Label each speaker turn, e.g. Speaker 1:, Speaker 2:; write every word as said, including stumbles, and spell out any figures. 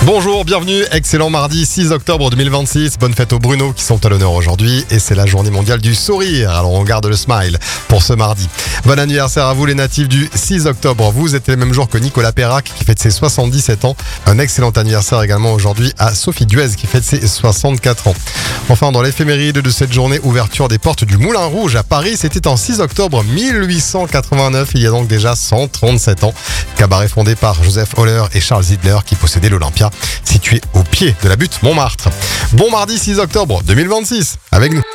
Speaker 1: Bonjour, bienvenue, excellent mardi six octobre deux mille vingt-six. Bonne fête aux Bruno qui sont à l'honneur aujourd'hui et c'est la journée mondiale du sourire. Alors on garde le smile pour ce mardi. Bon anniversaire à vous les natifs du six octobre. Vous êtes le même jour que Nicolas Perrac qui fête ses soixante-dix-sept ans. Un excellent anniversaire également aujourd'hui à Sophie Duez qui fête ses soixante-quatre ans. Enfin, dans l'éphéméride de cette journée, ouverture des portes du Moulin Rouge à Paris, c'était en six octobre mille huit cent quatre-vingt-neuf, il y a donc déjà cent trente-sept ans. Cabaret fondé par Joseph Holler et Charles Zidler qui possédait l'Olympia, situé au pied de la butte Montmartre. Bon mardi six octobre deux mille vingt-six avec nous.